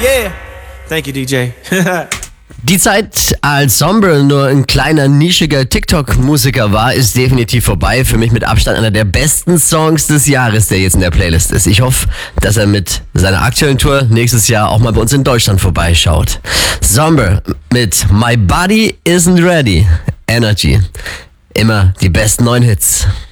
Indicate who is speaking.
Speaker 1: Yeah. Thank you, DJ.
Speaker 2: Die Zeit, als Sombra nur ein kleiner, nischiger TikTok-Musiker war, ist definitiv vorbei. Für mich mit Abstand einer der besten Songs des Jahres, der jetzt in der Playlist ist. Ich hoffe, dass er mit seiner aktuellen Tour nächstes Jahr auch mal bei uns in Deutschland vorbeischaut. Sombra mit My Body Isn't Ready. Energy. Immer die besten neuen Hits.